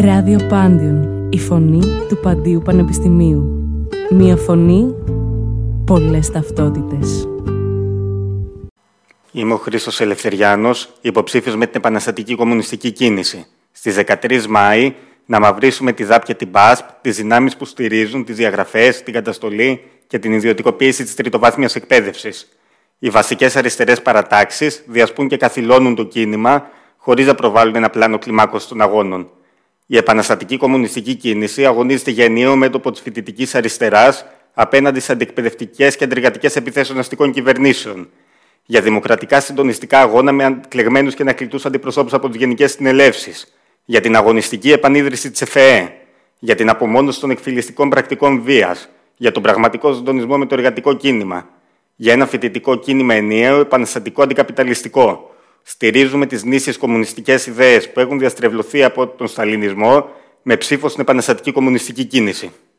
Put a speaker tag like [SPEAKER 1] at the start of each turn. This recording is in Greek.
[SPEAKER 1] Ράδιο Πάντιον, η φωνή του Παντίου Πανεπιστημίου. Μία φωνή, πολλές ταυτότητες.
[SPEAKER 2] Είμαι ο Χρήστος Ελευθεριάνος, υποψήφιος με την επαναστατική κομμουνιστική κίνηση. Στις 13 Μάη να μαυρίσουμε τη ΔΑΠ και την ΠΑΣΠ, τις δυνάμεις που στηρίζουν τις διαγραφές, την καταστολή και την ιδιωτικοποίηση της τριτοβάθμιας εκπαίδευσης. Οι βασικές αριστερές παρατάξεις διασπούν και καθυλώνουν το κίνημα, χωρίς να προβάλλουν ένα πλάνο κλιμάκωσης των αγώνων. Η επαναστατική κομμουνιστική κίνηση αγωνίζεται για ενιαίο μέτωπο της φοιτητικής αριστεράς απέναντι σε αντιεκπαιδευτικές και αντεργατικές επιθέσεις των αστικών κυβερνήσεων. Για δημοκρατικά συντονιστικά αγώνα με εκλεγμένους και ανακλητούς αντιπροσώπους από τις γενικές συνελεύσεις. Για την αγωνιστική επανίδρυση της ΕΦΕΕ. Για την απομόνωση των εκφυλιστικών πρακτικών βίας. Για τον πραγματικό συντονισμό με το εργατικό κίνημα. Για ένα φοιτητικό κίνημα ενιαίο, επαναστατικό, αντικαπιταλιστικό. Στηρίζουμε τις νήσιες κομμουνιστικές ιδέες που έχουν διαστρεβλωθεί από τον σταλινισμό με ψήφο στην επαναστατική κομμουνιστική κίνηση.